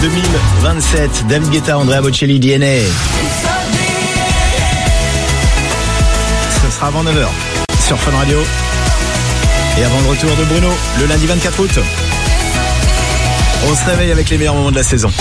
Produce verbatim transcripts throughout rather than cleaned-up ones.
deux mille vingt-sept. David Guetta, Andrea Bocelli, D N A. Ce sera avant neuf heures sur Fun Radio. Et avant le retour de Bruno, le lundi vingt-quatre août. On se réveille avec les meilleurs moments de la saison.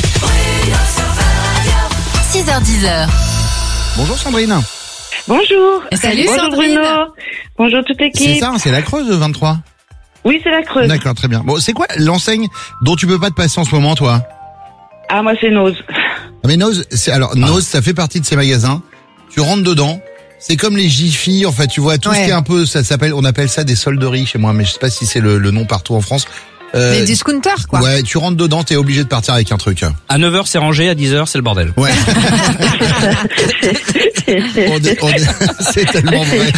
six heures dix. Bonjour Sandrine. Bonjour. Salut Bonjour Sandrine. Bruno. Bonjour toute l'équipe. C'est ça, c'est la Creuse vingt-trois. Oui, c'est la Creuse. D'accord, très bien. Bon, c'est quoi l'enseigne dont tu peux pas te passer en ce moment, toi? Ah, moi, c'est Nose. Ah, mais Nose, c'est, alors, Nose, ça fait partie de ces magasins. Tu rentres dedans. C'est comme les Jiffy, en fait, tu vois, tout Ouais. ce qui est un peu, ça s'appelle, on appelle ça des solderies chez moi, mais je sais pas si c'est le, le nom partout en France. Euh, Les discounters, quoi. Ouais, tu rentres dedans, t'es obligé de partir avec un truc. À neuf heures c'est rangé, à dix heures c'est le bordel. Ouais. on est, on est, c'est tellement vrai.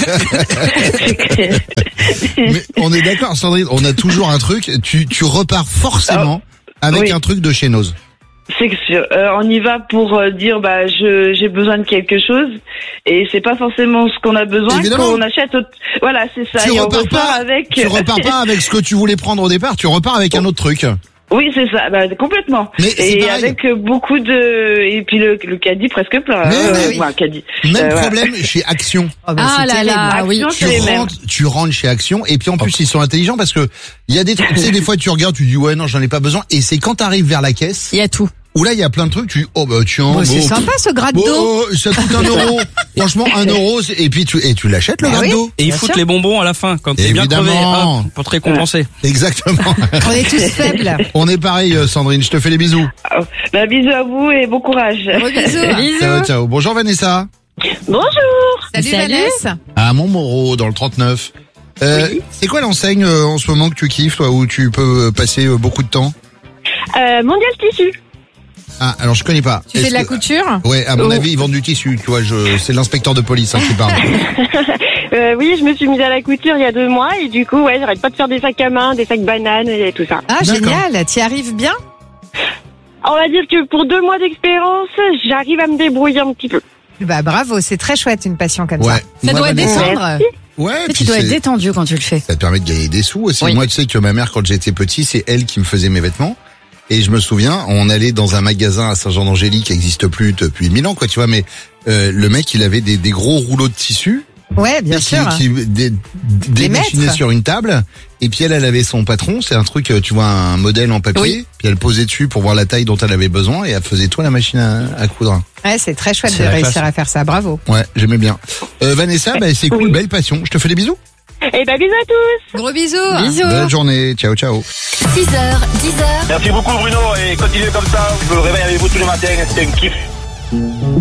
Mais on est d'accord, Sandrine, on a toujours un truc, tu, tu repars forcément avec oui. un truc de chez Nose. C'est sûr. Euh, on y va pour euh, dire, bah, je j'ai besoin de quelque chose, et c'est pas forcément ce qu'on a besoin Évidemment. qu'on achète. Autre... Voilà, c'est ça. Tu et on repars repart pas, avec. tu repars pas avec ce que tu voulais prendre au départ, tu repars avec un autre truc. Oui, c'est ça. Bah, complètement. Mais c'est et pareil. avec euh, beaucoup de et puis le, le caddie presque plein. Mais hein, oui. ouais, un caddie. Même Euh, voilà. problème chez Action. Oh, bah, Ah c'est là terrible. là, Action, oui. Tu c'est les mêmes. rentres, tu rentres chez Action et puis en plus ils sont intelligents parce que il y a des trucs, tu sais, des fois tu regardes, tu dis ouais non j'en ai pas besoin et c'est quand t'arrives vers la caisse Il y a tout. où là il y a plein de trucs, tu dis oh bah tiens, Bon, c'est bon, sympa ce gratte bon, d'eau. oh, ça coûte un euro. Franchement un euro c'est- et puis tu et tu l'achètes le Bah gratte oui. d'eau. Et ils Bien foutent sûr. les bonbons à la fin, quand t'es bien crevé, Évidemment. hop, pour te récompenser. Exactement. On est tous faibles. On est pareil euh, Sandrine, je te fais les bisous. Oh, bah, bisous à vous et bon courage. Gros bisous. Ciao ciao. Bonjour Vanessa. Bonjour. Salut, Salut. Vanessa. À Montmoreau dans le trente-neuf. Euh, c'est quoi l'enseigne euh, en ce moment que tu kiffes toi où tu peux euh, passer euh, beaucoup de temps? Euh, Mondial Tissu. Ah alors je connais pas. Tu Est-ce fais de la que- couture? Ouais, à mon Oh. avis, ils vendent du tissu, tu vois, je, c'est l'inspecteur de police hein, qui parle. Euh, oui, je me suis mise à la couture il y a deux mois et du coup, ouais, j'arrête pas de faire des sacs à main, des sacs bananes et tout ça. Ah, D'accord. génial. T'y arrives bien? On va dire que pour deux mois d'expérience, j'arrive à me débrouiller un petit peu. Bah, bravo. C'est très chouette, une passion comme Ouais. ça. Ça Moi, doit Vanessa, détendre. Ouais, Tu puis dois être c'est- détendu quand tu le fais. ça te permet de gagner des sous aussi. Oui. Moi, tu sais que ma mère, quand j'étais petit, c'est elle qui me faisait mes vêtements. Et je me souviens, on allait dans un magasin à Saint-Jean-d'Angély qui n'existe plus depuis mille ans, quoi, tu vois, mais euh, le mec, il avait des, des gros rouleaux de tissu. Ouais, bien qui, sûr. qui dé- démachinait maîtres. sur une table. Et puis elle, elle avait son patron. C'est un truc, euh, tu vois, un modèle en papier. Oui. Puis elle posait dessus pour voir la taille dont elle avait besoin. Et elle faisait tout à la machine à, à coudre. Ouais, c'est très chouette C'est de la réussir classe. à faire ça. Bravo. Ouais, j'aimais bien. Euh, Vanessa, bah, c'est cool, belle passion. Je te fais des bisous. Et bah, bisous à tous. Gros bisous. Bisous. Belle journée. Ciao, ciao. six heures, dix heures. Merci beaucoup Bruno et continuez comme ça. Je me réveille avec vous tous les matins, c'est un kiff.